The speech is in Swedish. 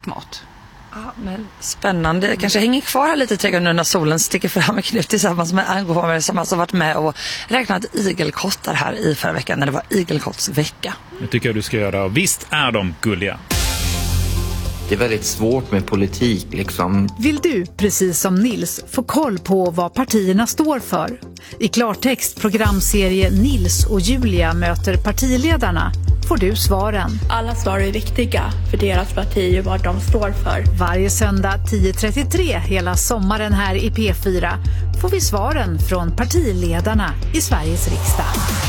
svensk mat. Ja, men spännande. Jag kanske hänger kvar här lite i trädgården nu när solen sticker fram i Knut tillsammans med angående som alltså varit med och räknat igelkottar här i förra veckan när det var igelkottsvecka. Det tycker jag du ska göra. Visst är de gulliga. Det är väldigt svårt med politik liksom. Vill du, precis som Nils, få koll på vad partierna står för? I klartext programserie Nils och Julia möter partiledarna får du svaren. Alla svar är viktiga för deras parti och vad de står för. Varje söndag 10.33 hela sommaren här i P4 får vi svaren från partiledarna i Sveriges riksdag.